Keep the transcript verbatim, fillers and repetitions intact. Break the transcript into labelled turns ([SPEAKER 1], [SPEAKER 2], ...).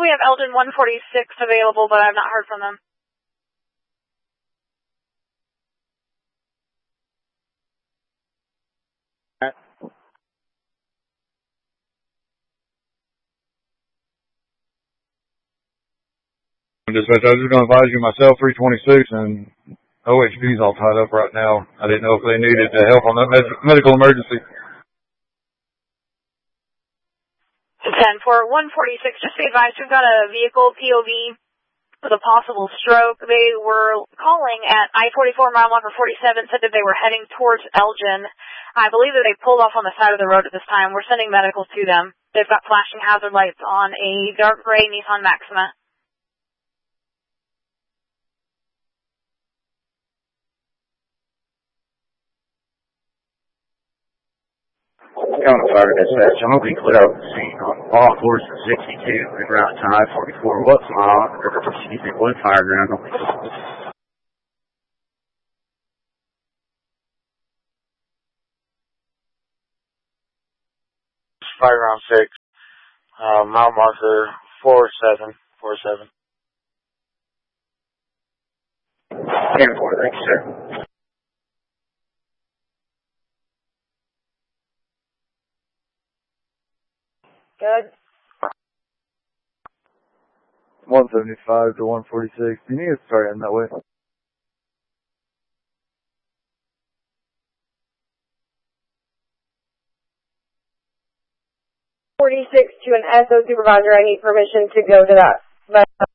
[SPEAKER 1] we have Elgin one forty-six available, but I've not heard from them.
[SPEAKER 2] Dispatch, I was just going to advise you myself, three twenty-six, and O H P's all tied up right now. I didn't know if they needed uh, help on that med- medical emergency.
[SPEAKER 1] ten for one forty-six, just be advised, we've got a vehicle P O V with a possible stroke. They were calling at I forty-four mile marker forty-seven, said that they were heading towards Elgin. I believe that they pulled off on the side of the road at this time. We're sending medical to them. They've got flashing hazard lights on a dark gray Nissan Maxima.
[SPEAKER 3] County Fire Dispatch, I'm hoping to clear out the scene on all fours for sixty-two, and route I forty-four, what's mile, or excuse me, one fire ground only.
[SPEAKER 4] Fire ground six, uh, mile marker four seven, four seven.
[SPEAKER 3] ten four, thank you, sir.
[SPEAKER 1] Good.
[SPEAKER 2] one seventy-five to one forty-six. You need to start heading that way.
[SPEAKER 5] forty-six to an S O supervisor, I need permission to go to that.